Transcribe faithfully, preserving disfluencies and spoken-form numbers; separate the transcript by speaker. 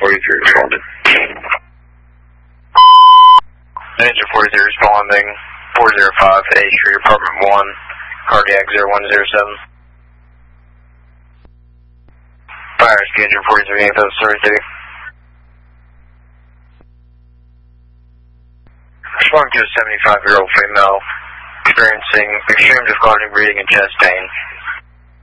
Speaker 1: forty-three responded.
Speaker 2: Engine forty-three responding, four zero five A Street, apartment one, cardiac zero one zero seven. Fire rescue engine forty-three, eight thirty-two. Responding to a seventy-five-year-old female experiencing extreme difficulty breathing and chest pain.